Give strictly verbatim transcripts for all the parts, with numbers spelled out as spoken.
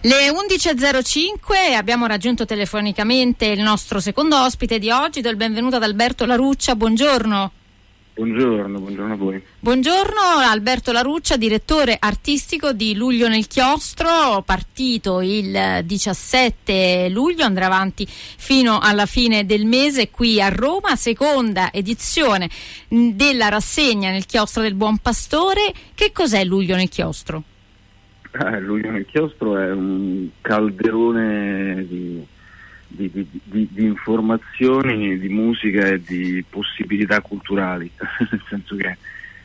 Le undici e zero cinque abbiamo raggiunto telefonicamente il nostro secondo ospite di oggi. Do il benvenuto ad Alberto Laruccia. Buongiorno. Buongiorno, buongiorno a voi. Buongiorno Alberto Laruccia, direttore artistico di Luglio nel Chiostro, partito il diciassette luglio, andrà avanti fino alla fine del mese qui a Roma, seconda edizione della rassegna nel Chiostro del Buon Pastore. Che cos'è Luglio nel Chiostro? Eh, Luglio nel Chiostro è un calderone di, di, di, di, di informazioni, di musica e di possibilità culturali, nel senso che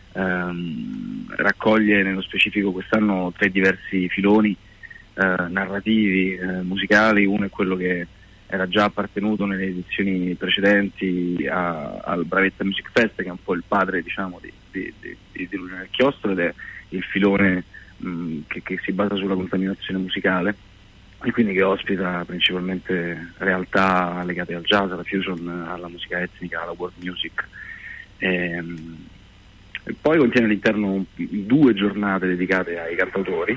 ehm, raccoglie nello specifico quest'anno tre diversi filoni eh, narrativi, eh, musicali. Uno è quello che era già appartenuto nelle edizioni precedenti a, al Bravetta Music Fest, che è un po' il padre, diciamo, di, di, di, di Luglio nel Chiostro, ed è il filone Che, che si basa sulla contaminazione musicale e quindi che ospita principalmente realtà legate al jazz, alla fusion, alla musica etnica, alla world music. E, e poi contiene all'interno due giornate dedicate ai cantautori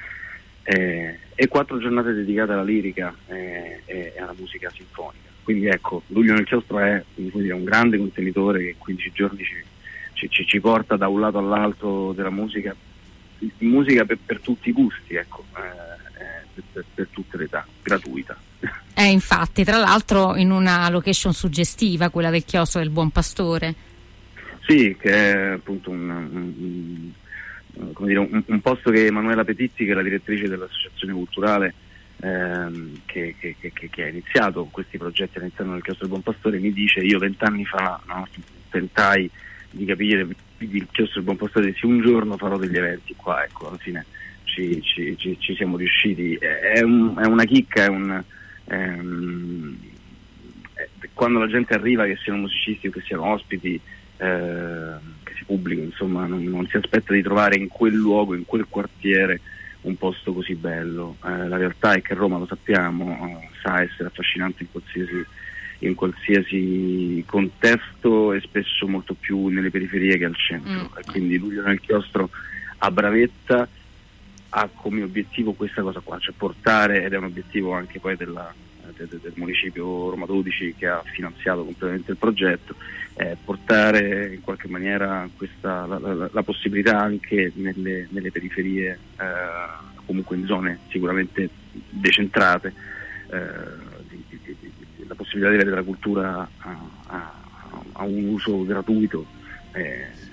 e, e quattro giornate dedicate alla lirica e, e alla musica sinfonica. Quindi ecco, Luglio nel Chiostro è, come dire, un grande contenitore che quindici giorni ci, ci, ci porta da un lato all'altro della musica, musica per, per tutti i gusti, ecco, eh, per, per tutte le età, gratuita. Eh, infatti, tra l'altro in una location suggestiva, quella del Chiostro del Buon Pastore. Sì, che è appunto un, un, un, come dire, un, un posto che Emanuela Petizzi, che è la direttrice dell'associazione culturale ehm, che, che, che, che ha iniziato questi progetti all'interno del Chiostro del Buon Pastore, mi dice: io vent'anni fa, no, tentai di capire il Chiostro del Buon Pastore, se un giorno farò degli eventi qua, ecco, alla fine ci, ci, ci, ci siamo riusciti. È, un, è una chicca, è un, è, è, quando la gente arriva, che siano musicisti o che siano ospiti, eh, che sia pubblico, insomma, non, non si aspetta di trovare in quel luogo, in quel quartiere, un posto così bello. Eh, la realtà è che Roma, lo sappiamo, eh, sa essere affascinante in qualsiasi in qualsiasi contesto e spesso molto più nelle periferie che al centro. Mm. E quindi Luglio nel Chiostro a Bravetta ha come obiettivo questa cosa qua, cioè portare, ed è un obiettivo anche poi della, de, de, del municipio Roma dodici, che ha finanziato completamente il progetto, eh, portare in qualche maniera questa, la, la, la possibilità anche nelle, nelle periferie, eh, comunque in zone sicuramente decentrate, eh, la possibilità di avere la cultura a, a, a un uso gratuito, eh,